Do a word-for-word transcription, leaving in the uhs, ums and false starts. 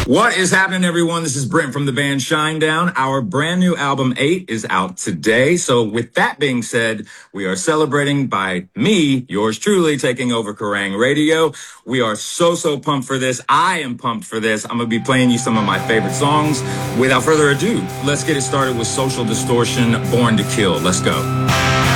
What is happening, everyone? This is Brent from the band Shinedown. Our brand new album, eight, is out today. So with that being said, we are celebrating by me, yours truly, taking over Kerrang! Radio. We are so, so pumped for this. I am pumped for this. I'm going to be playing you some of my favorite songs. Without further ado, let's get it started with Social Distortion, Born to Kill. Let's go.